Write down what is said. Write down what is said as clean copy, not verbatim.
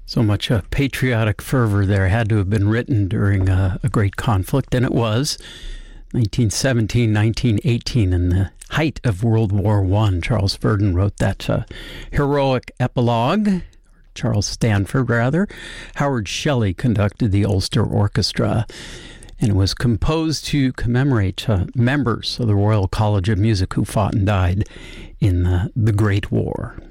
So much patriotic fervor there had to have been written during a great conflict, and it was. 1917, 1918, in the height of World War I, Charles Verdon wrote that heroic epilogue. Charles Stanford, rather. Howard Shelley conducted the Ulster Orchestra, and it was composed to commemorate members of the Royal College of Music who fought and died in the Great War.